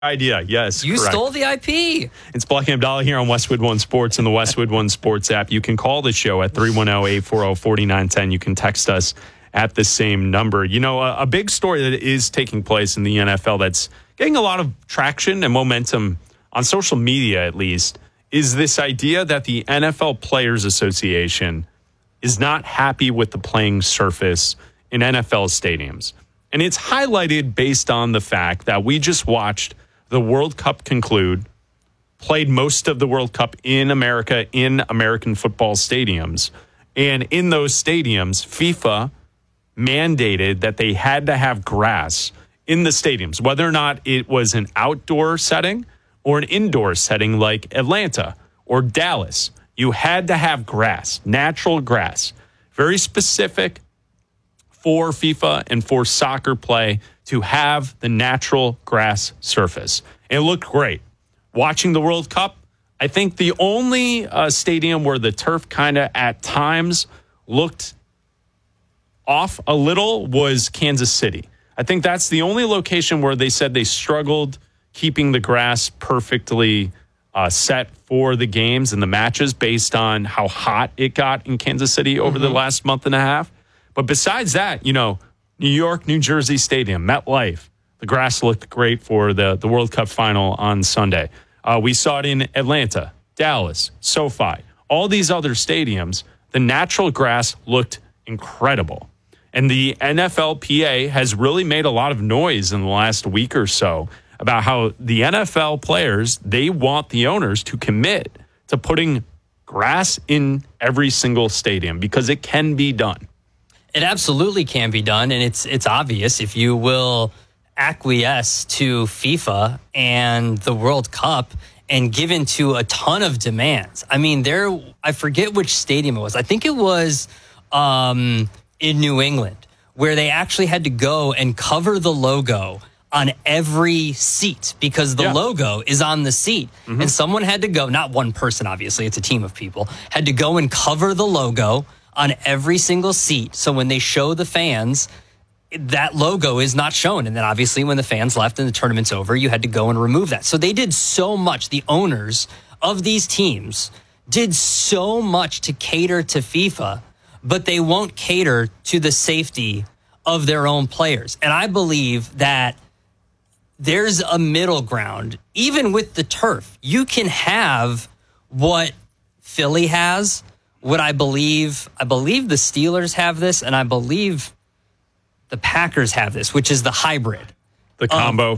idea. Yes, You correct. stole the IP. It's Black and Abdallah here on Westwood One Sports and the Westwood One Sports app. You can call the show at 310-840-4910. You can text us at the same number. You know, a big story that is taking place in the NFL that's getting a lot of traction and momentum on social media, at least, is this idea that the NFL Players Association is not happy with the playing surface in NFL stadiums. And it's highlighted based on the fact that we just watched the World Cup conclude, played most of the World Cup in America, in American football stadiums. And in those stadiums, FIFA mandated that they had to have grass in the stadiums, whether or not it was an outdoor setting or an indoor setting like Atlanta or Dallas. You had to have grass, natural grass, very specific for FIFA and for soccer play to have the natural grass surface. And it looked great. Watching the World Cup, I think the only stadium where the turf kind of at times looked off a little was Kansas City. I think that's the only location where they said they struggled keeping the grass perfectly set for the games and the matches based on how hot it got in Kansas City over the last month and a half. But besides that, you know, New York, New Jersey Stadium, MetLife, the grass looked great for the World Cup final on Sunday. We saw it in Atlanta, Dallas, SoFi, all these other stadiums. The natural grass looked incredible. And the NFLPA has really made a lot of noise in the last week or so about how the NFL players, they want the owners to commit to putting grass in every single stadium because it can be done. It absolutely can be done, and it's obvious if you will acquiesce to FIFA and the World Cup and give into a ton of demands. I mean, I forget which stadium it was. I think it was in New England, where they actually had to go and cover the logo on every seat because the logo is on the seat. And someone had to go, not one person, obviously, it's a team of people, had to go and cover the logo on every single seat. So when they show the fans, that logo is not shown. And then obviously when the fans left and the tournament's over, you had to go and remove that. So they did so much. The owners of these teams did so much to cater to FIFA, but they won't cater to the safety of their own players. And I believe that there's a middle ground. Even with the turf, you can have what Philly has, what I believe the Steelers have this, and I believe the Packers have this, which is the hybrid. The combo.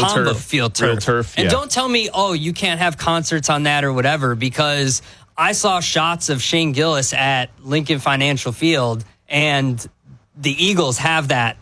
Field turf. And don't tell me, you can't have concerts on that or whatever, because I saw shots of Shane Gillis at Lincoln Financial Field, and the Eagles have that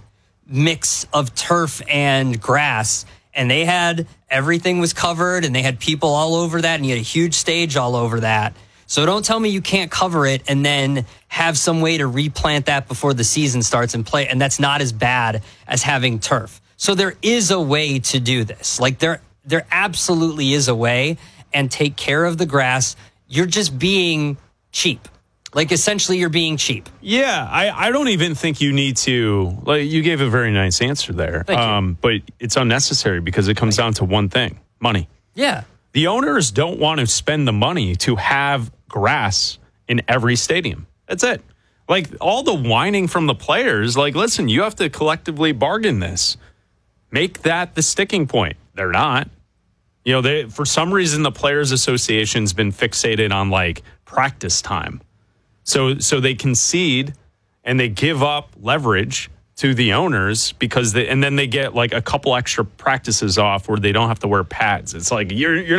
mix of turf and grass, and they had everything was covered, and they had people all over that, and you had a huge stage all over that. So don't tell me you can't cover it and then have some way to replant that before the season starts and play. And that's not as bad as having turf. So there is a way to do this. Like there absolutely is a way, and take care of the grass. You're just being cheap. Like essentially you're being cheap. Yeah, I don't even think you need to, like, you gave a very nice answer there. Thank you. But it's unnecessary because it comes down to one thing, money. Yeah. The owners don't want to spend the money to have grass in every stadium. That's it. Like all the whining from the players, like, listen, you have to collectively bargain this. Make that the sticking point. They're not. You know, for some reason, the Players Association's been fixated on like practice time. So they concede and they give up leverage to the owners because and then they get like a couple extra practices off where they don't have to wear pads. It's like you're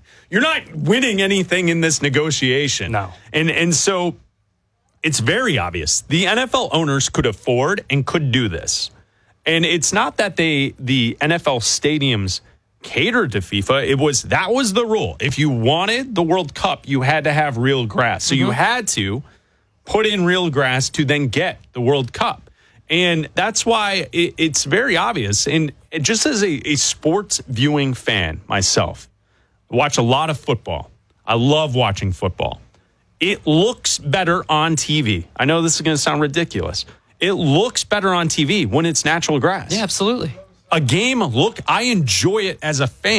not winning anything in this negotiation. No. And so it's very obvious. The NFL owners could afford and could do this. And it's not that the NFL stadiums catered to FIFA. That was the rule. If you wanted the World Cup, you had to have real grass. So you had to put in real grass to then get the World Cup. And that's why it's very obvious. And just as a sports viewing fan myself, I watch a lot of football. I love watching football. It looks better on TV. I know this is going to sound ridiculous. It looks better on TV when it's natural grass. Yeah, absolutely. a game, look, I enjoy it as a fan.